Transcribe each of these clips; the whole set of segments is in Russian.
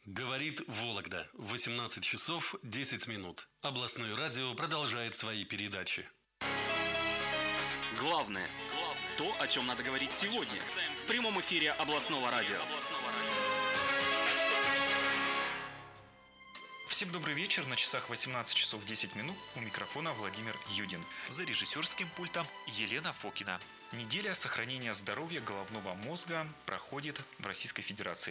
Говорит Вологда. 18 часов 10 минут. Областное радио продолжает свои передачи. Главное. То, о чем надо говорить сегодня. В прямом эфире областного радио. Всем добрый вечер. На часах 18 часов 10 минут. У микрофона Владимир Юдин. За режиссерским пультом Елена Фокина. Неделя сохранения здоровья головного мозга проходит в Российской Федерации.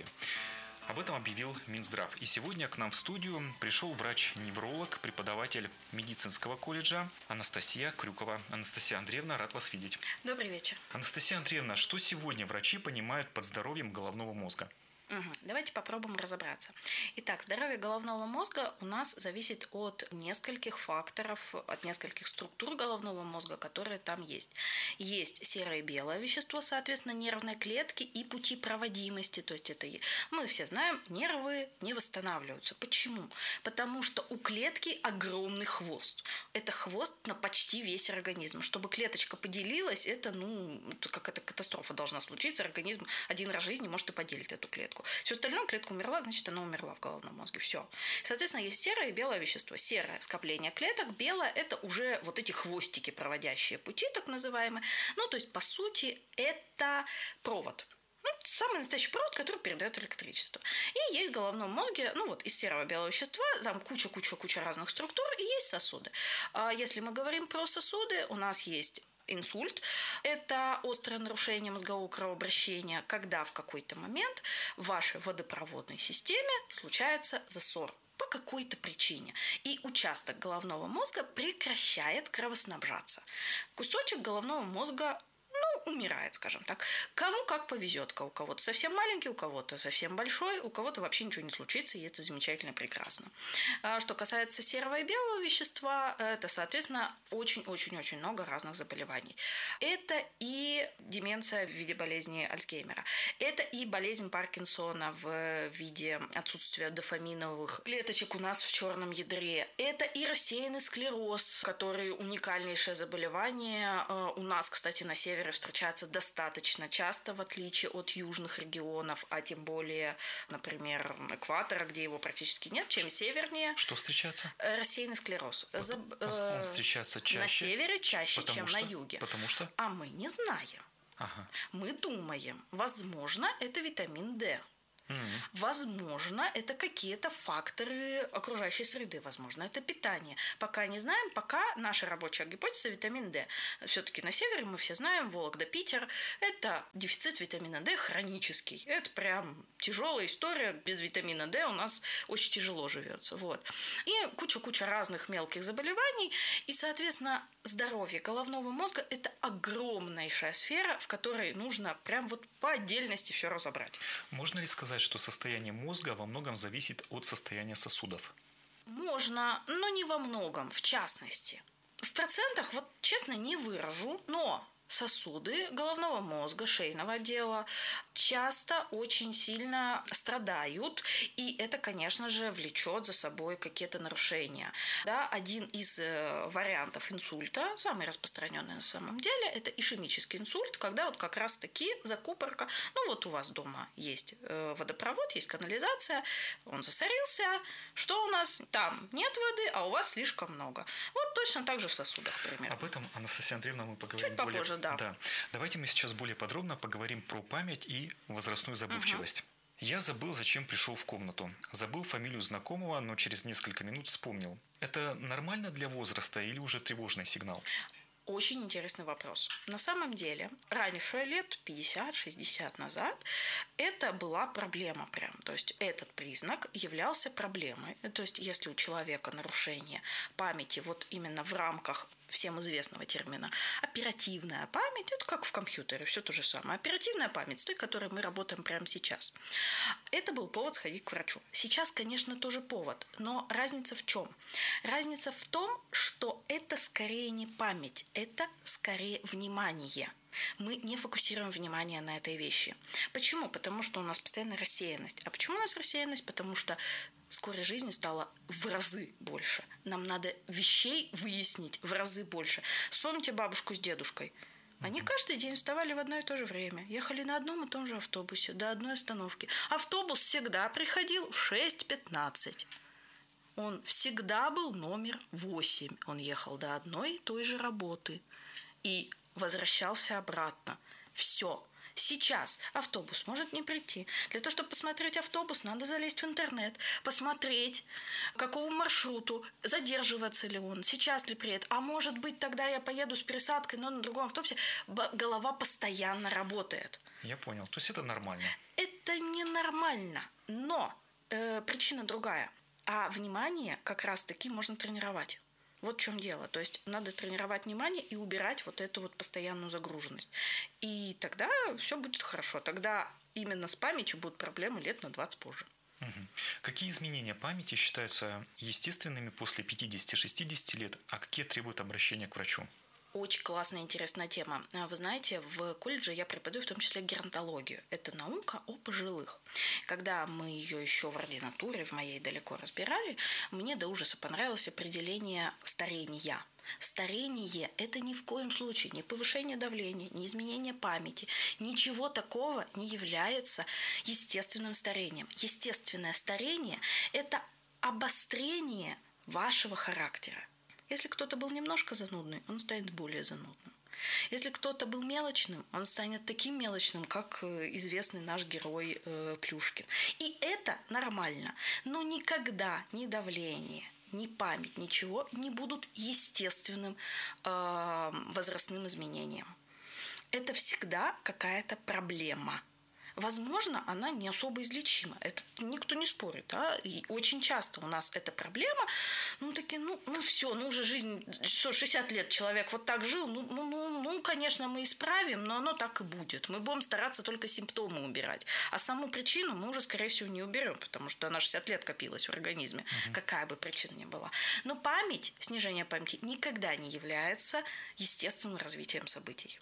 Об этом объявил Минздрав. И сегодня к нам в студию пришел врач-невролог, преподаватель медицинского колледжа Анастасия Крюкова. Анастасия Андреевна, рад вас видеть. Добрый вечер. Анастасия Андреевна, что сегодня врачи понимают под здоровьем головного мозга? Давайте попробуем разобраться. Итак, здоровье головного мозга у нас зависит от нескольких факторов, от нескольких структур головного мозга, которые там есть. Есть серое и белое вещество, соответственно, нервные клетки и пути проводимости. То есть это мы все знаем, нервы не восстанавливаются. Почему? Потому что у клетки огромный хвост. Это хвост на почти весь организм. Чтобы клеточка поделилась, это какая-то катастрофа должна случиться. Организм один раз в жизни может и поделить эту клетку. Все остальное, клетка умерла, значит, она умерла в головном мозге. Все. Соответственно, есть серое и белое вещество. Серое – скопление клеток, белое – это уже вот эти хвостики, проводящие пути, так называемые. То есть, по сути, это провод. Самый настоящий провод, который передает электричество. И есть в головном мозге, из серого белого вещества, там куча разных структур, и есть сосуды. Если мы говорим про сосуды, у нас есть инсульт – это острое нарушение мозгового кровообращения, когда в какой-то момент в вашей водопроводной системе случается засор по какой-то причине. И участок головного мозга прекращает кровоснабжаться. Кусочек головного мозга умирает, скажем так. Кому как повезет. У кого-то совсем маленький, у кого-то совсем большой, у кого-то вообще ничего не случится, и это замечательно и прекрасно. Что касается серого и белого вещества, это, соответственно, очень-очень-очень много разных заболеваний. Это и деменция в виде болезни Альцгеймера. Это и болезнь Паркинсона в виде отсутствия дофаминовых клеточек у нас в черном ядре. Это и рассеянный склероз, который уникальнейшее заболевание. У нас, кстати, на севере встречается достаточно часто, в отличие от южных регионов, а тем более, например, экватора, где его практически нет. Чем севернее... Что встречается? Рассеянный склероз. Он встречается чаще? На севере чаще, чем на юге. Потому что? А мы не знаем. Ага. Мы думаем, возможно, это витамин D. Возможно, это какие-то факторы окружающей среды, возможно, это питание. Пока не знаем, пока наша рабочая гипотеза витамин D. Все-таки на севере мы все знаем, Вологда, Питер, это дефицит витамина D хронический. Это прям тяжелая история, без витамина D у нас очень тяжело живется. И куча разных мелких заболеваний, и, соответственно, здоровье головного мозга – это огромнейшая сфера, в которой нужно прям по отдельности все разобрать. Можно ли сказать, что состояние мозга во многом зависит от состояния сосудов? Можно, но не во многом, в частности. В процентах, честно, не выражу, но сосуды головного мозга, шейного отдела часто очень сильно страдают, и это, конечно же, влечет за собой какие-то нарушения. Один из вариантов инсульта, самый распространенный на самом деле, это ишемический инсульт, когда как раз-таки закупорка, у вас дома есть водопровод, есть канализация, он засорился, что у нас? Там нет воды, а у вас слишком много. Точно так же в сосудах, примерно. Об этом, Анастасия Андреевна, мы поговорим чуть попозже, Да. Давайте мы сейчас более подробно поговорим про память и возрастную забывчивость. Я забыл, зачем пришел в комнату. Забыл фамилию знакомого, но через несколько минут вспомнил. Это нормально для возраста или уже тревожный сигнал? Очень интересный вопрос. На самом деле, раньше, лет 50-60 назад, это была проблема прям. То есть этот признак являлся проблемой. То есть если у человека нарушение памяти именно в рамках всем известного термина оперативная память, это как в компьютере, все то же самое. Оперативная память, с той, которой мы работаем прямо сейчас. Это был повод сходить к врачу. Сейчас, конечно, тоже повод, но разница в чем? Разница в том, что это скорее не память, это скорее внимание. Мы не фокусируем внимание на этой вещи. Почему? Потому что у нас постоянная рассеянность. А почему у нас рассеянность? Потому что скорость жизни стала в разы больше. Нам надо вещей выяснить в разы больше. Вспомните бабушку с дедушкой. Они каждый день вставали в одно и то же время, ехали на одном и том же автобусе до одной остановки. Автобус всегда приходил в 6:15. Он всегда был номер 8. Он ехал до одной и той же работы и возвращался обратно. Все. Сейчас автобус может не прийти. Для того, чтобы посмотреть автобус, надо залезть в интернет, посмотреть, какому маршруту, задерживается ли он, сейчас ли приедет. А может быть, тогда я поеду с пересадкой, но на другом автобусе. Голова постоянно работает. Я понял. То есть это нормально? Это ненормально, но причина другая. А внимание как раз-таки можно тренировать. Вот в чем дело. То есть надо тренировать внимание и убирать вот эту вот постоянную загруженность. И тогда все будет хорошо. Тогда именно с памятью будут проблемы лет на 20 позже. Какие изменения памяти считаются естественными после 50-60 лет, а какие требуют обращения к врачу? Очень классная, интересная тема. Вы знаете, в колледже я преподаю в том числе геронтологию. Это наука о пожилых. Когда мы ее еще в ординатуре, в моей далеко разбирали, мне до ужаса понравилось определение старения. Старение – это ни в коем случае не повышение давления, не изменение памяти. Ничего такого не является естественным старением. Естественное старение – это обострение вашего характера. Если кто-то был немножко занудный, он станет более занудным. Если кто-то был мелочным, он станет таким мелочным, как известный наш герой Плюшкин. И это нормально. Но никогда ни давление, ни память, ничего не будут естественным возрастным изменением. Это всегда какая-то проблема. Возможно, она не особо излечима. Это никто не спорит. Да? И очень часто у нас эта проблема. Все, уже жизнь, 60 лет человек вот так жил. Конечно, мы исправим, но оно так и будет. Мы будем стараться только симптомы убирать. А саму причину мы уже, скорее всего, не уберем, потому что она 60 лет копилась в организме, какая бы причина ни была. Но память, снижение памяти никогда не является естественным развитием событий.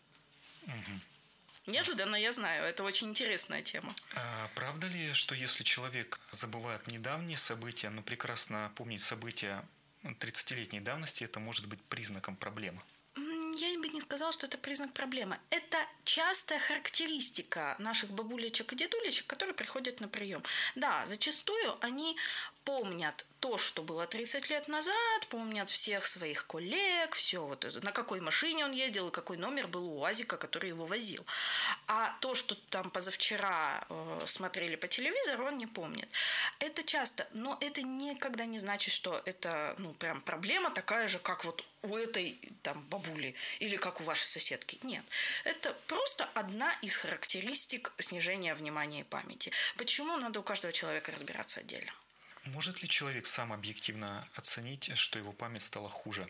Неожиданно, я знаю, это очень интересная тема. А правда ли, что если человек забывает недавние события, но прекрасно помнит события 30-летней давности, это может быть признаком проблемы? Я бы не сказала, что это признак проблемы. Это частая характеристика наших бабулечек и дедулечек, которые приходят на прием. Да, зачастую они помнят то, что было 30 лет назад, помнят всех своих коллег, все вот это, на какой машине он ездил и какой номер был у УАЗика, который его возил. А то, что там позавчера смотрели по телевизору, он не помнит. Это часто, но это никогда не значит, что это прям проблема такая же, как вот у этой там бабули или как у вашей соседки. Нет. Это просто одна из характеристик снижения внимания и памяти. Почему надо у каждого человека разбираться отдельно? Может ли человек сам объективно оценить, что его память стала хуже?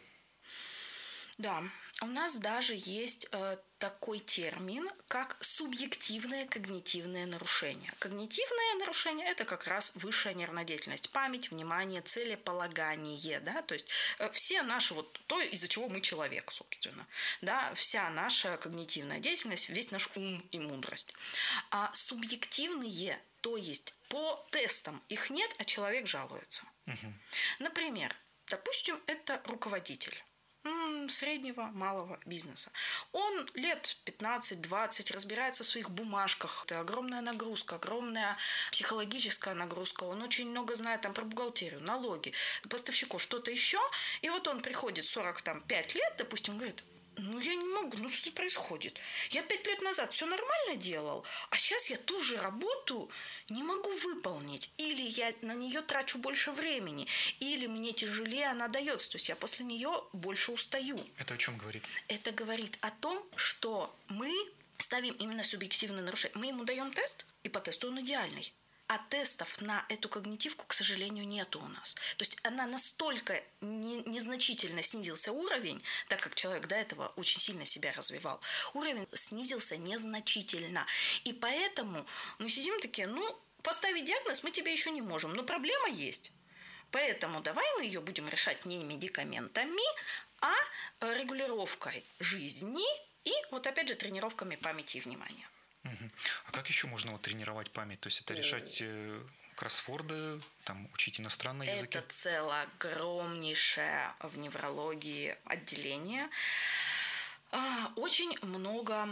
Да, у нас даже есть такой термин, как субъективное когнитивное нарушение. Когнитивное нарушение – это как раз высшая нервная деятельность, память, внимание, целеполагание, да, то есть все наши, вот то, из-за чего мы человек, собственно, да, вся наша когнитивная деятельность, весь наш ум и мудрость. А субъективные, то есть по тестам их нет, а человек жалуется. Например, допустим, это руководитель среднего, малого бизнеса. Он лет 15-20 разбирается в своих бумажках. Это огромная нагрузка, огромная психологическая нагрузка. Он очень много знает там про бухгалтерию, налоги, поставщиков, что-то еще. И вот он приходит 45 лет, допустим, говорит: я не могу, что происходит? Я 5 лет назад все нормально делал, а сейчас я ту же работу не могу выполнить. Или я на нее трачу больше времени, или мне тяжелее она дается, то есть я после нее больше устаю. Это о чем говорит? Это говорит о том, что мы ставим именно субъективное нарушение. Мы ему даем тест, и по тесту он идеальный. А тестов на эту когнитивку, к сожалению, нету у нас. То есть она настолько незначительно снизился уровень, так как человек до этого очень сильно себя развивал. Уровень снизился незначительно. И поэтому мы сидим такие, поставить диагноз мы тебе еще не можем, но проблема есть. Поэтому давай мы ее будем решать не медикаментами, а регулировкой жизни и вот опять же тренировками памяти и внимания. А как еще можно тренировать память? То есть это решать кроссворды, учить иностранные языки? Это целое огромнейшее в неврологии отделение. Очень много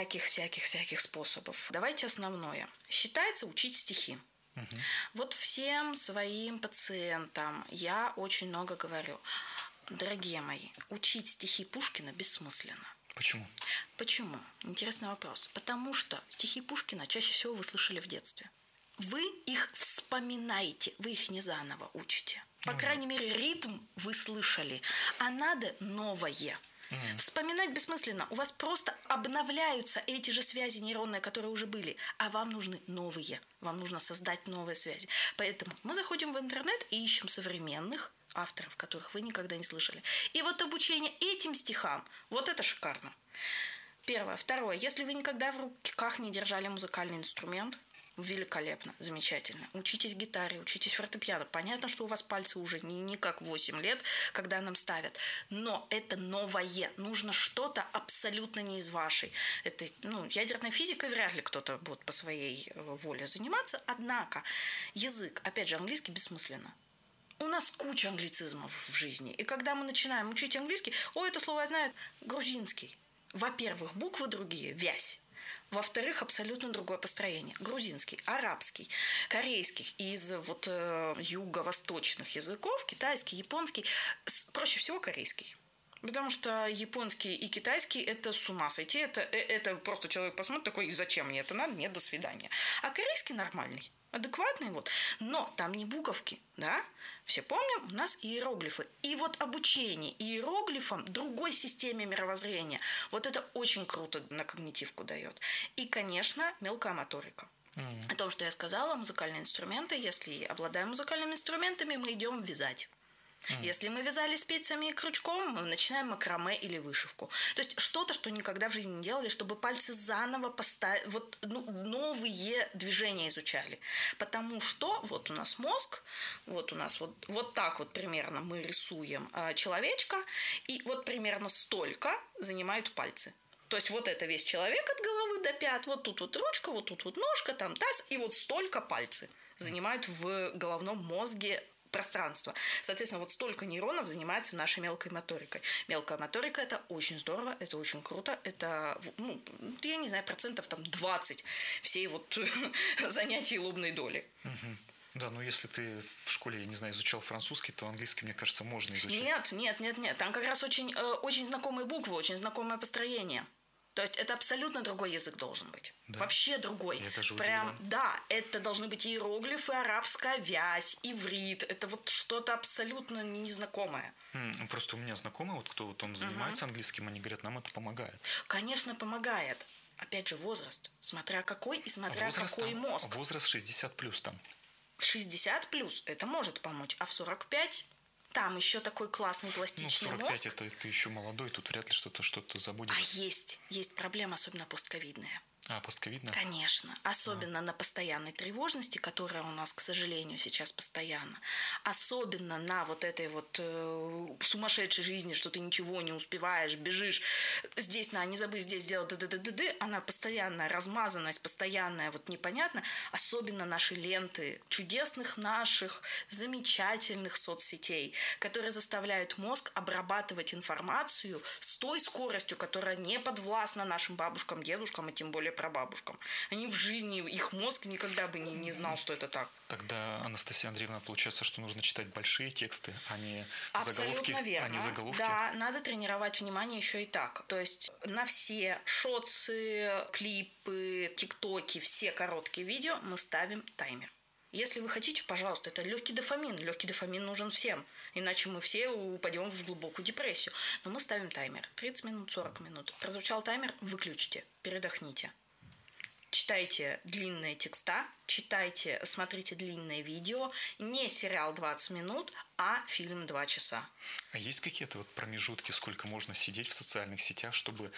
всяких способов. Давайте основное. Считается учить стихи. Вот всем своим пациентам я очень много говорю. Дорогие мои, учить стихи Пушкина бессмысленно. Почему? Почему? Интересный вопрос. Потому что стихи Пушкина чаще всего вы слышали в детстве. Вы их вспоминаете, вы их не заново учите. По крайней мере, ритм вы слышали, а надо новое. Вспоминать бессмысленно. У вас просто обновляются эти же связи нейронные, которые уже были, а вам нужны новые. Вам нужно создать новые связи. Поэтому мы заходим в интернет и ищем современных авторов, которых вы никогда не слышали. И вот обучение этим стихам, вот это шикарно. Первое. Второе. Если вы никогда в руках не держали музыкальный инструмент, великолепно, замечательно. Учитесь гитаре, учитесь фортепиано. Понятно, что у вас пальцы уже не как 8 лет, когда нам ставят. Но это новое. Нужно что-то абсолютно не из вашей. Это, ядерной физикой вряд ли кто-то будет по своей воле заниматься. Однако язык, опять же, английский бессмысленно. У нас куча англицизмов в жизни. И когда мы начинаем учить английский, это слово я знаю, грузинский. Во-первых, буквы другие, вязь. Во-вторых, абсолютно другое построение. Грузинский, арабский, корейский из юго-восточных языков, китайский, японский, проще всего корейский. Потому что японский и китайский – это с ума сойти. Это просто человек посмотрит такой, зачем мне это надо? Нет, до свидания. А корейский нормальный, адекватный вот. Но там не буковки, да? Все помним, у нас иероглифы. И вот обучение иероглифам, другой системе мировоззрения, вот это очень круто на когнитивку дает. И, конечно, мелкая моторика. О том, что я сказала, музыкальные инструменты. Если обладаем музыкальными инструментами, мы идем вязать. Если мы вязали спицами и крючком, мы начинаем макраме или вышивку. То есть что-то, что никогда в жизни не делали, чтобы пальцы заново новые движения изучали. Потому что вот у нас мозг, вот у нас вот так вот примерно мы рисуем человечка, и вот примерно столько занимают пальцы. То есть вот это весь человек от головы до пят, вот тут вот ручка, вот тут вот ножка, там таз, и вот столько пальцы занимают в головном мозге пространство. Соответственно, вот столько нейронов занимается нашей мелкой моторикой. Мелкая моторика – это очень здорово, это очень круто. Это, я не знаю, 20% всей занятий лобной доли. Да, но если ты в школе, я не знаю, изучал французский, то английский, мне кажется, можно изучать. Нет. Там как раз очень знакомые буквы, очень знакомое построение. То есть это абсолютно другой язык должен быть. Да? Вообще другой. Я даже удивлен. Да, это должны быть иероглифы, арабская вязь, иврит. Это вот что-то абсолютно незнакомое. Просто у меня знакомый, кто он занимается английским, они говорят, нам это помогает. Конечно, помогает. Опять же, возраст. Смотря какой и смотря какой мозг. Возраст 60+ там. В 60+ это может помочь, а в 45 там еще такой классный пластичный мозг. 45 это ты еще молодой, тут вряд ли что-то забудешь. А есть проблема, особенно постковидная. Постковидная? Конечно. Особенно на постоянной тревожности, которая у нас, к сожалению, сейчас постоянно. Особенно на вот этой сумасшедшей жизни, что ты ничего не успеваешь, бежишь. Здесь не забыть, здесь делать она постоянная размазанность, постоянная непонятно. Особенно наши ленты чудесных наших замечательных соцсетей, которые заставляют мозг обрабатывать информацию с той скоростью, которая не подвластна нашим бабушкам, дедушкам и тем более прабабушкам. Они в жизни, их мозг никогда бы не знал, что это так. Тогда, Анастасия Андреевна, получается, что нужно читать большие тексты, а не заголовки. Абсолютно верно. Да, надо тренировать внимание еще и так. То есть на все шотсы, клипы, тиктоки, все короткие видео мы ставим таймер. Если вы хотите, пожалуйста, это легкий дофамин. Легкий дофамин нужен всем, иначе мы все упадем в глубокую депрессию. Но мы ставим таймер. 30 минут, 40 минут. Прозвучал таймер, выключите, передохните. Читайте длинные текста, смотрите длинные видео, не сериал 20 минут, а фильм 2 часа. А есть какие-то промежутки, сколько можно сидеть в социальных сетях, чтобы...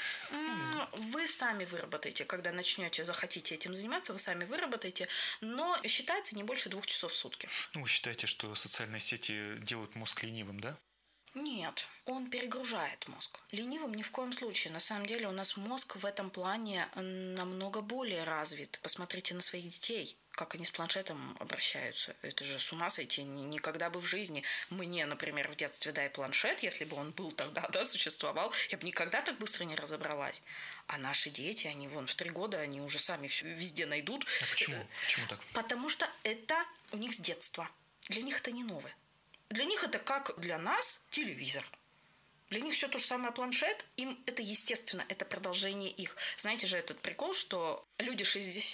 Вы сами выработаете, когда захотите этим заниматься, вы сами выработаете, но считается не больше 2 часов в сутки. Вы считаете, что социальные сети делают мозг ленивым, да? Нет, он перегружает мозг. Ленивым ни в коем случае. На самом деле у нас мозг в этом плане намного более развит. Посмотрите на своих детей. как они с планшетом обращаются. Это же с ума сойти. Никогда бы в жизни мне, например, в детстве дай планшет, если бы он был тогда, да, существовал, я бы никогда так быстро не разобралась. А наши дети, они вон в 3 года, они уже сами все везде найдут. А почему? Почему так? Потому что это у них с детства. Для них это не новое. Для них это как для нас телевизор. Для них все то же самое планшет, им это естественно, это продолжение их. Знаете же этот прикол, что люди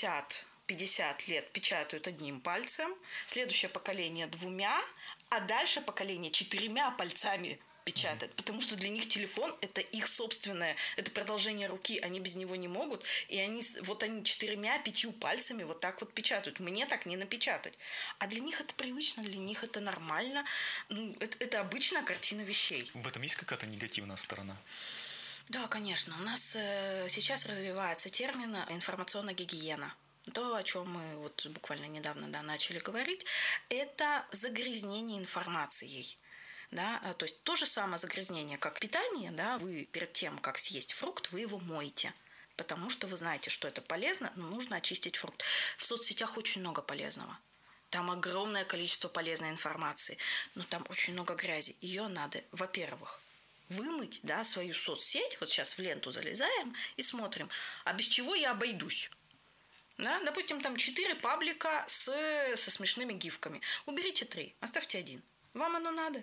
60-50 лет печатают одним пальцем, следующее поколение 2, а дальше поколение 4 пальцами печатает, потому что для них телефон – это их собственное, это продолжение руки, они без него не могут, и они 4-5 пальцами вот так вот печатают. Мне так не напечатать. А для них это привычно, для них это нормально, это обычная картина вещей. В этом есть какая-то негативная сторона? Да, конечно. У нас сейчас развивается термин информационная гигиена. То, о чем мы вот буквально недавно начали говорить, это загрязнение информацией. Да, то есть то же самое загрязнение, как питание, да, вы перед тем, как съесть фрукт, вы его моете, потому что вы знаете, что это полезно, но нужно очистить фрукт. В соцсетях очень много полезного. Там огромное количество полезной информации, но там очень много грязи. Ее надо, во-первых, вымыть, да, свою соцсеть. Вот сейчас в ленту залезаем и смотрим, а без чего я обойдусь. Да? Допустим, там 4 паблика со смешными гифками. Уберите 3, оставьте 1. Вам оно надо.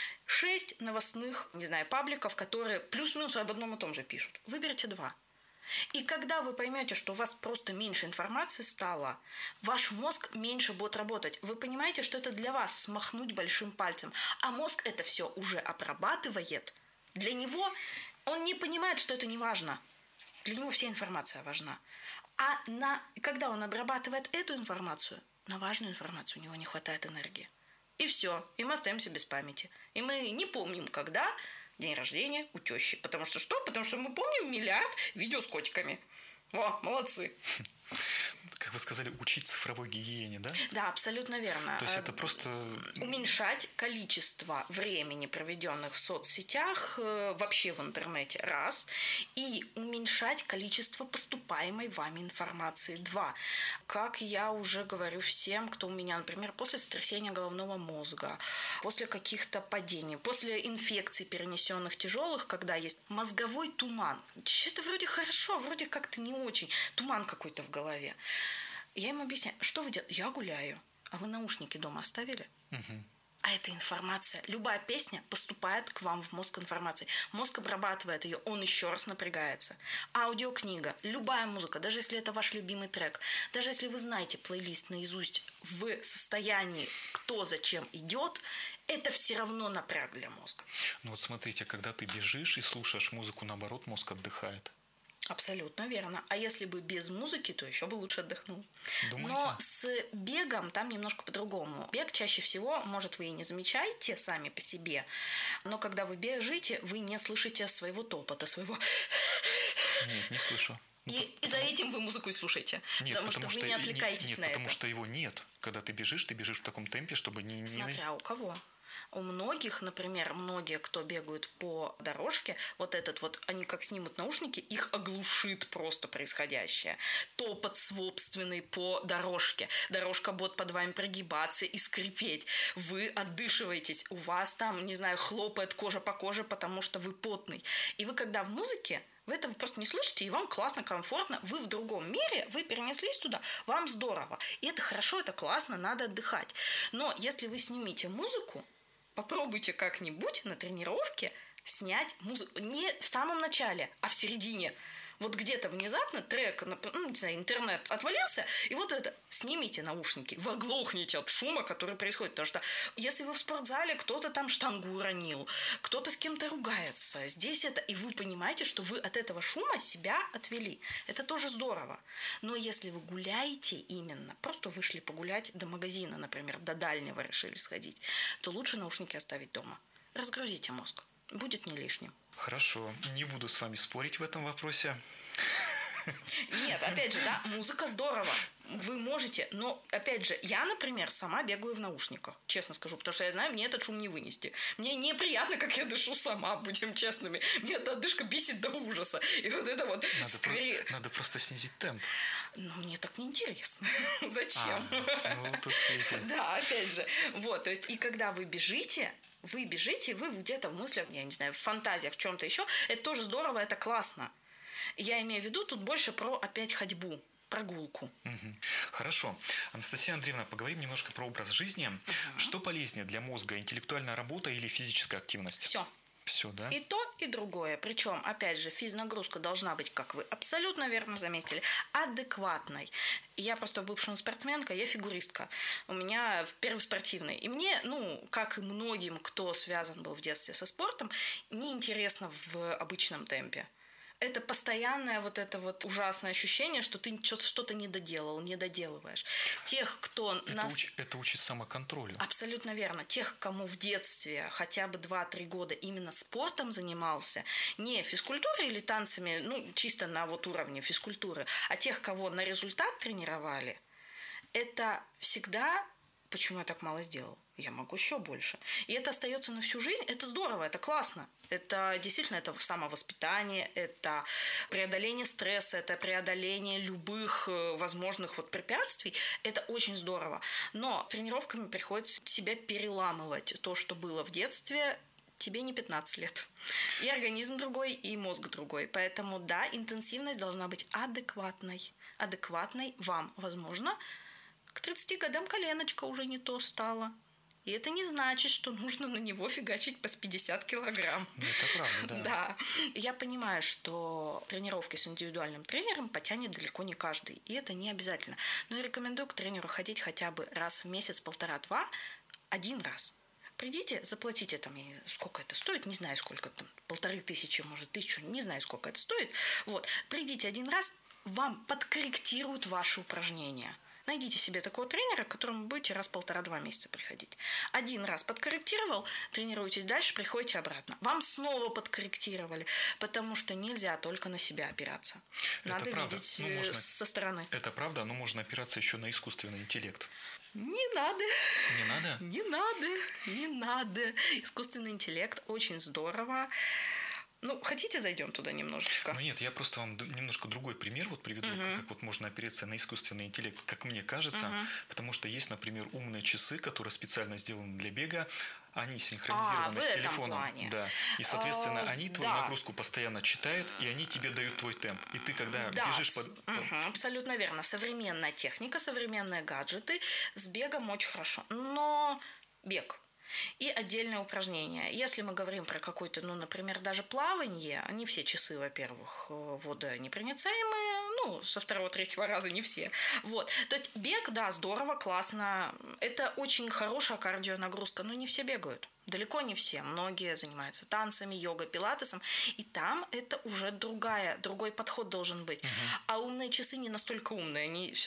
6 новостных, не знаю, пабликов, которые плюс-минус об одном и том же пишут. Выберите 2. И когда вы поймете, что у вас просто меньше информации стало, ваш мозг меньше будет работать. Вы понимаете, что это для вас смахнуть большим пальцем. А мозг это все уже обрабатывает. Для него он не понимает, что это не важно. Для него вся информация важна. А когда он обрабатывает эту информацию, на важную информацию у него не хватает энергии. И все, и мы остаемся без памяти. И мы не помним, когда день рождения у тещи. Потому что что? Потому что мы помним миллиард видео с котиками. О, молодцы. Как вы сказали, учить цифровой гигиене, да? Да, абсолютно верно. То есть это просто... Уменьшать количество времени, проведенных в соцсетях, вообще в интернете, раз. И уменьшать количество поступаемой вами информации, 2. Как я уже говорю всем, кто у меня, например, после сотрясения головного мозга, после каких-то падений, после инфекций, перенесенных тяжелых, когда есть мозговой туман. Это вроде хорошо, вроде как-то не очень. Туман какой-то в голове. Я им объясняю, что вы делаете? Я гуляю. А вы наушники дома оставили? Угу. А это информация. Любая песня поступает к вам в мозг информацией. Мозг обрабатывает ее, он еще раз напрягается. Аудиокнига, любая музыка, даже если это ваш любимый трек, даже если вы знаете плейлист наизусть в состоянии, кто зачем идет, это все равно напряг для мозга. Ну вот смотрите, когда ты бежишь и слушаешь музыку, наоборот, мозг отдыхает. Абсолютно верно. А если бы без музыки, то еще бы лучше отдохнул. Думаете? Но с бегом там немножко по-другому. Бег чаще всего, может, вы и не замечаете сами по себе, но когда вы бежите, вы не слышите своего топота, своего... Нет, не слышу. И за этим вы музыку и слушаете. Нет, потому что вы не отвлекаетесь на это. Потому что его нет. Когда ты бежишь в таком темпе, чтобы не... Смотря у кого. У многих, например, многие, кто бегают по дорожке, вот этот вот, они как снимут наушники, их оглушит просто происходящее. Топот собственный по дорожке. Дорожка будет под вами прогибаться и скрипеть. Вы отдышиваетесь, у вас там, не знаю, хлопает кожа по коже, потому что вы потный. И вы когда в музыке, вы этого просто не слышите, и вам классно, комфортно. Вы в другом мире, вы перенеслись туда, вам здорово. И это хорошо, это классно, надо отдыхать. Но если вы снимете музыку, попробуйте как-нибудь на тренировке снять музыку не в самом начале, а в середине. Вот где-то внезапно трек, не знаю, интернет отвалился, и вот это, снимите наушники, вы оглохнете от шума, который происходит. Потому что если вы в спортзале, кто-то там штангу уронил, кто-то с кем-то ругается, здесь это, и вы понимаете, что вы от этого шума себя отвели. Это тоже здорово. Но если вы гуляете именно, просто вышли погулять до магазина, например, до дальнего решили сходить, то лучше наушники оставить дома. Разгрузите мозг. Будет не лишним. Хорошо, не буду с вами спорить в этом вопросе. Нет, опять же, да, музыка здорово. Вы можете, но, опять же, я, например, сама бегаю в наушниках, честно скажу, потому что я знаю, мне этот шум не вынести. Мне неприятно, как я дышу сама, будем честными. Мне эта одышка бесит до ужаса. И вот это вот скорее... Надо просто снизить темп. Но мне так неинтересно. Зачем? Тут видите. Да, опять же. Вот, то есть, и когда вы бежите, вы где-то в мыслях, я не знаю, в фантазиях, в чем-то еще, это тоже здорово, это классно. Я имею в виду тут больше про опять ходьбу, прогулку. Хорошо. Анастасия Андреевна, поговорим немножко про образ жизни. Что полезнее для мозга, интеллектуальная работа или физическая активность? Все. Все, да? И то, и другое. Причем, опять же, физнагрузка должна быть, как вы абсолютно верно заметили, адекватной. Я просто бывшая спортсменка, я фигуристка. У меня первый спортивный. И мне, как и многим, кто связан был в детстве со спортом, неинтересно в обычном темпе. Это постоянное вот это вот ужасное ощущение, что ты что-то не доделал, не доделываешь. Тех, кто Это учит самоконтролю. Абсолютно верно. Тех, кому в детстве хотя бы 2-3 года именно спортом занимался, не физкультурой или танцами, чисто на вот уровне физкультуры, а тех, кого на результат тренировали, это всегда... Почему я так мало сделал? Я могу еще больше. И это остается на всю жизнь. Это здорово, это классно. Это действительно это самовоспитание, это преодоление стресса, это преодоление любых возможных препятствий. Это очень здорово. Но тренировками приходится себя переламывать. То, что было в детстве, тебе не 15 лет. И организм другой, и мозг другой. Поэтому, да, интенсивность должна быть адекватной. Адекватной вам, возможно, к 30 годам коленочка уже не то стала. И это не значит, что нужно на него фигачить по 50 килограмм. Это правда, да. Да. Я понимаю, что тренировки с индивидуальным тренером потянет далеко не каждый. И это не обязательно. Но я рекомендую к тренеру ходить хотя бы раз в месяц, 1,5-2, один раз. Придите, заплатите там, сколько это стоит, не знаю, сколько там, 1500, может, 1000, не знаю, сколько это стоит. Вот. Придите один раз, вам подкорректируют ваши упражнения. Найдите себе такого тренера, к которому будете раз в 1,5-2 месяца приходить. Один раз подкорректировал, тренируйтесь дальше, приходите обратно. Вам снова подкорректировали, потому что нельзя только на себя опираться. Надо видеть со стороны. Это правда, но можно опираться еще на искусственный интеллект. Не надо. Не надо? Не надо. Искусственный интеллект очень здорово. Хотите, зайдем туда немножечко? Нет, я просто вам немножко другой пример приведу, как можно опереться на искусственный интеллект, как мне кажется, потому что есть, например, умные часы, которые специально сделаны для бега, они синхронизированы с телефоном. Плане. Да. И, соответственно, они твою нагрузку постоянно читают, и они тебе дают твой темп. И ты, когда бежишь абсолютно верно. Современная техника, современные гаджеты с бегом очень хорошо. Но бег. И отдельное упражнение. Если мы говорим про какое-то, например, даже плавание, не все часы, во-первых, водонепроницаемые, со 2-3 раза не все. Вот. То есть бег, да, здорово, классно. Это очень хорошая кардионагрузка, но не все бегают. Далеко не все. Многие занимаются танцами, йогой, пилатесом. И там это уже другой подход должен быть. А умные часы не настолько умные. Они